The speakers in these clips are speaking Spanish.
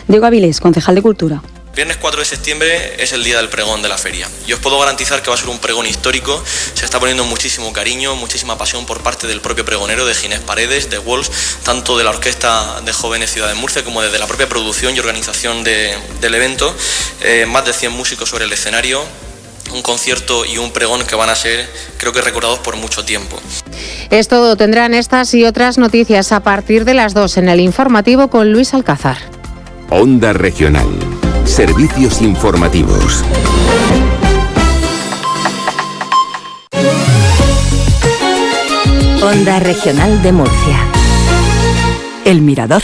Diego Avilés, concejal de Cultura. Viernes 4 de septiembre es el día del pregón de la feria y os puedo garantizar que va a ser un pregón histórico. Se está poniendo muchísimo cariño, muchísima pasión por parte del propio pregonero, de Ginés Paredes, de Walls, tanto de la Orquesta de Jóvenes Ciudad de Murcia como desde la propia producción y organización del evento. Más de 100 músicos sobre el escenario, un concierto y un pregón que van a ser, creo que, recordados por mucho tiempo. Es todo. Tendrán estas y otras noticias a partir de las 2 en el informativo con Luis Alcázar. Onda Regional. Servicios informativos. Onda Regional de Murcia. El Mirador.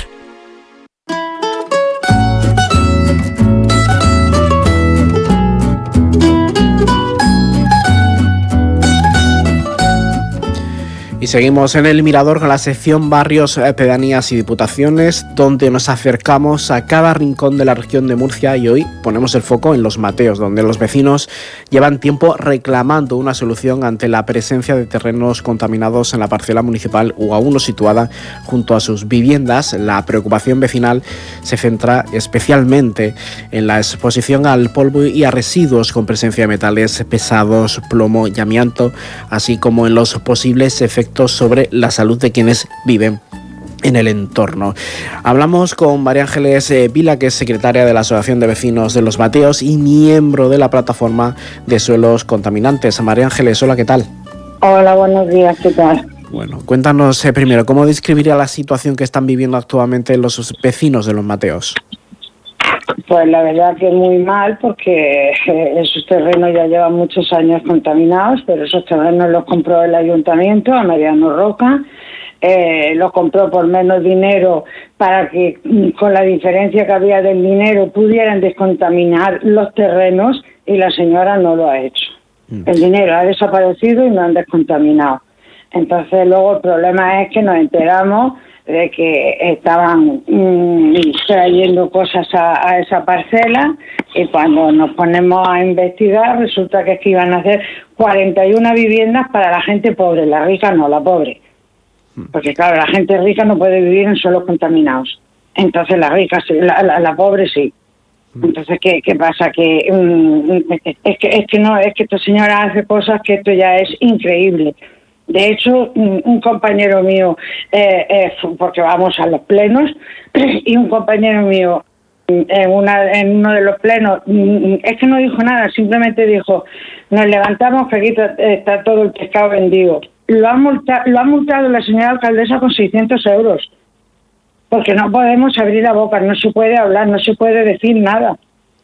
Y seguimos en el Mirador con la sección Barrios, Pedanías y Diputaciones, donde nos acercamos a cada rincón de la región de Murcia y hoy ponemos el foco en Los Mateos, donde los vecinos llevan tiempo reclamando una solución ante la presencia de terrenos contaminados en la parcela municipal o aún no situada junto a sus viviendas. La preocupación vecinal se centra especialmente en la exposición al polvo y a residuos con presencia de metales pesados, plomo y amianto, así como en los posibles efectos sobre la salud de quienes viven en el entorno. Hablamos con María Ángeles Vila, que es secretaria de la Asociación de Vecinos de Los Mateos y miembro de la plataforma de suelos contaminantes. María Ángeles, hola, ¿qué tal? Hola, buenos días, ¿qué tal? Bueno, cuéntanos primero, ¿cómo describiría la situación que están viviendo actualmente los vecinos de Los Mateos? Pues la verdad que muy mal, porque esos terrenos ya llevan muchos años contaminados, pero esos terrenos los compró el ayuntamiento a Mariano Roca, los compró por menos dinero para que con la diferencia que había del dinero pudieran descontaminar los terrenos y la señora no lo ha hecho. El dinero ha desaparecido y no han descontaminado. Entonces luego el problema es que nos enteramos de que estaban trayendo cosas a esa parcela y cuando nos ponemos a investigar resulta que es que iban a hacer 41 viviendas para la gente pobre, la rica no, la pobre. Porque claro, la gente rica no puede vivir en suelos contaminados. Entonces la rica sí, la pobre sí. Entonces, ¿qué pasa? Que es que esta señora hace cosas que esto ya es increíble. De hecho, un compañero mío, porque vamos a los plenos, y un compañero mío en uno de los plenos, es que no dijo nada, simplemente dijo, nos levantamos que aquí está todo el pescado vendido. Lo ha multado la señora alcaldesa con 600 euros, porque no podemos abrir la boca, no se puede hablar, no se puede decir nada.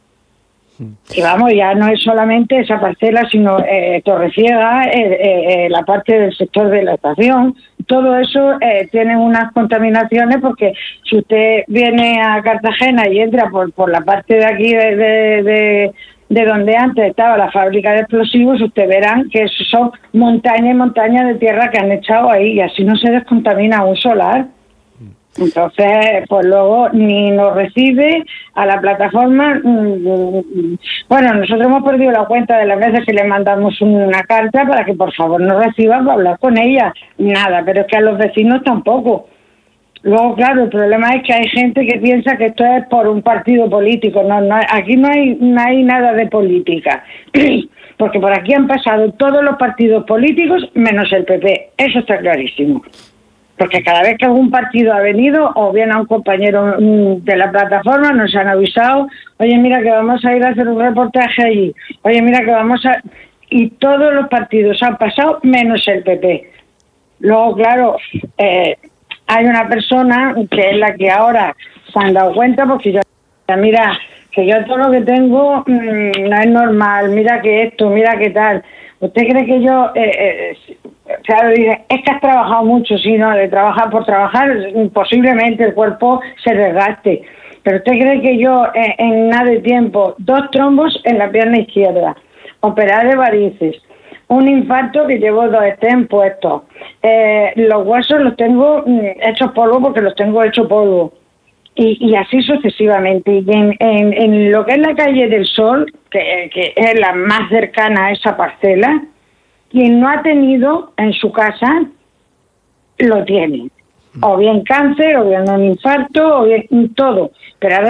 Y vamos, ya no es solamente esa parcela, sino Torreciega, la parte del sector de la estación, todo eso tiene unas contaminaciones, porque si usted viene a Cartagena y entra por la parte de aquí de donde antes estaba la fábrica de explosivos, usted verán que eso son montañas y montañas de tierra que han echado ahí, y así no se descontamina un solar. Entonces, pues luego ni nos recibe a la plataforma. Bueno, nosotros hemos perdido la cuenta de las veces que le mandamos una carta para que por favor nos reciban para hablar con ella. Nada, pero es que a los vecinos tampoco. Luego, claro, el problema es que hay gente que piensa que esto es por un partido político. No, aquí no hay nada de política. Porque por aquí han pasado todos los partidos políticos menos el PP. Eso está clarísimo. Porque cada vez que algún partido ha venido o viene a un compañero de la plataforma, nos han avisado, oye, mira que vamos a ir a hacer un reportaje allí, oye, mira que vamos a... Y todos los partidos han pasado menos el PP. Luego, claro, hay una persona que es la que ahora se han dado cuenta, porque yo, mira, que yo todo lo que tengo no es normal, mira que esto, mira que tal. ¿Usted cree que yo, claro, dice, es que has trabajado mucho? Sí, no, de trabajar por trabajar, posiblemente el cuerpo se desgaste. Pero ¿usted cree que yo en nada de tiempo, 2 trombos en la pierna izquierda, operar de varices, un infarto que llevo 2 stents puestos, los huesos los tengo hechos polvo porque los tengo hechos polvo? Y así sucesivamente. Y en lo que es la calle del Sol, que es la más cercana a esa parcela, quien no ha tenido en su casa, lo tiene. O bien cáncer, o bien un infarto, o bien todo. Pero ahora